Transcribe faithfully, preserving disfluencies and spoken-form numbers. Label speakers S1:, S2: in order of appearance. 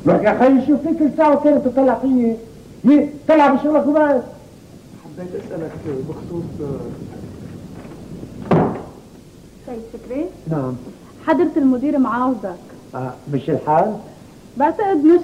S1: لك يا اخي شوف فيك كل ساعه وثانيه تطلع فيي هي طلع بشغلك وبس.
S2: حبيت اسالك بخصوص
S3: سيد فكري.
S1: نعم.
S3: حضرة المدير معاوزك.
S1: آه مش الحال؟
S3: بعتقد مش